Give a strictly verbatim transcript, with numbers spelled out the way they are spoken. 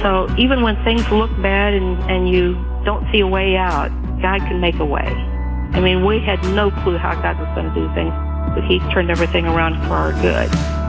So even when things look bad and, and you don't see a way out, God can make a way. I mean, we had no clue how God was going to do things, but he turned everything around for our good.